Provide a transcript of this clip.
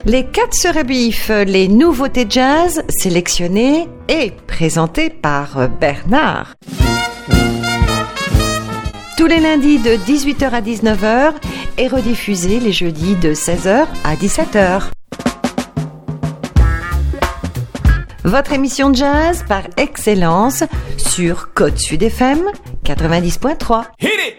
Les 4 sœurs Bif, les nouveautés jazz sélectionnées et présentées par Bernard. Tous les lundis de 18h à 19h et rediffusés les jeudis de 16h à 17h. Votre émission jazz par excellence sur Côte Sud FM 90.3. Hit it!